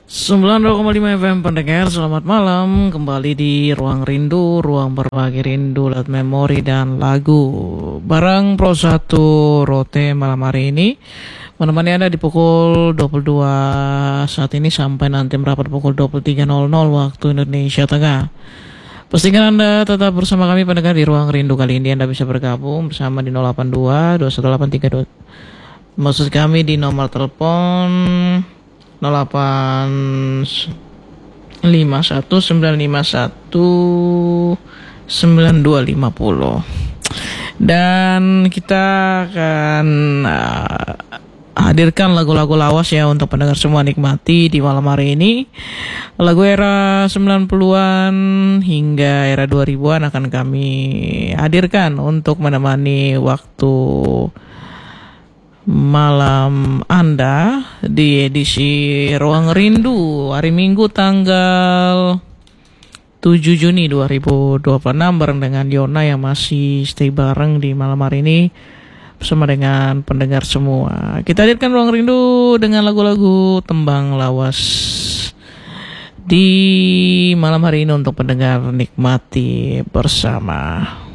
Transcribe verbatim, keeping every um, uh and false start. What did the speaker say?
sembilan puluh dua koma lima F M pendengar, selamat malam. Kembali di Ruang Rindu, ruang berbagi rindu lewat memori dan lagu. Barang Pro satu Rote malam hari ini menemani Anda di pukul dua puluh dua saat ini sampai nanti merapat pukul dua puluh tiga nol nol waktu Indonesia Tengah. Pastikan Anda tetap bersama kami pendengar di Ruang Rindu. Kali ini Anda bisa bergabung bersama di nol delapan dua dua satu delapan tiga dua. Maksud kami di nomor telepon nol delapan lima satu sembilan lima satu sembilan dua lima nol. Dan kita akan uh, hadirkan lagu-lagu lawas ya untuk pendengar semua nikmati di malam hari ini. Lagu era sembilan puluhan hingga era dua ribuan akan kami hadirkan untuk menemani waktu malam Anda di edisi Ruang Rindu hari Minggu tanggal tujuh Juni dua ribu dua puluh enam bareng dengan Yona yang masih stay bareng di malam hari ini bersama dengan pendengar semua. Kita hadirkan Ruang Rindu dengan lagu-lagu tembang lawas di malam hari ini untuk pendengar nikmati bersama.